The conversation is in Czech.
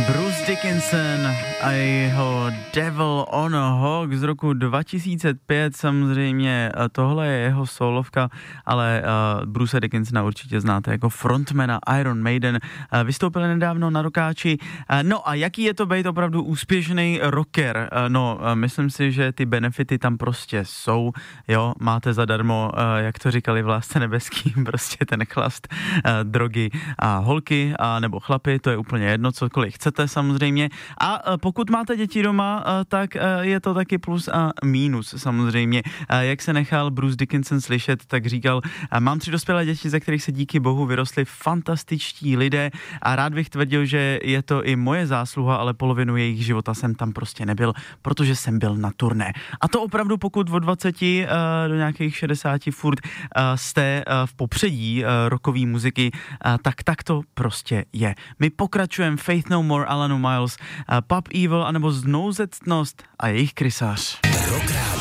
Bruce Dickinson a jeho Devil on a Hawk z roku 2005, samozřejmě tohle je jeho solovka, ale Bruce Dickinsona určitě znáte jako frontmana Iron Maiden, vystoupil nedávno na rockáči. No a jaký je to být opravdu úspěšný rocker? No, myslím si, že ty benefity tam prostě jsou, jo, máte zadarmo, jak to říkali v Lásce nebeský, prostě ten chlast, drogy a holky, a nebo chlapy, to je úplně jedno, cokoliv chcete samozřejmě. A pokud máte děti doma, tak je to taky plus a mínus samozřejmě. Jak se nechal Bruce Dickinson slyšet, tak říkal, mám 3 dospělé děti, ze kterých se díky bohu vyrostli fantastičtí lidé a rád bych tvrdil, že je to i moje zásluha, ale polovinu jejich života jsem tam prostě nebyl, protože jsem byl na turné. A to opravdu, pokud od 20 do nějakých 60 furt jste v popředí rockové muziky, tak to prostě je. My pokračujeme Faith No More, Alanu Miles, Pub Evil anebo Znouzectnost a jejich krysář. Rock Radio.